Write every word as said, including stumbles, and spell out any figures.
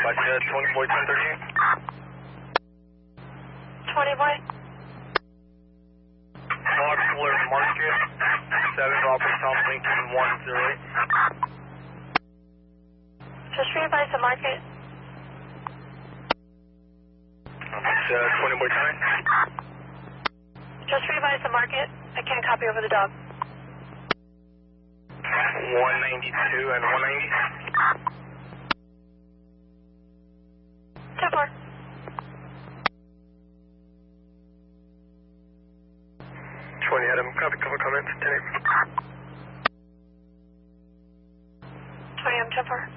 Gotcha, twenty boy, ten thirteen. twenty boy. Modular Market, seven Robert Tom Lincoln, one zero eight. Just re-advise the market. Gotcha, twenty boy, ten. Just re-advise the market. I can't copy over the dog. one ninety-two and one ninety. ten four. twenty Adam, copy, couple comments, ten eight. twenty, I'm ten four.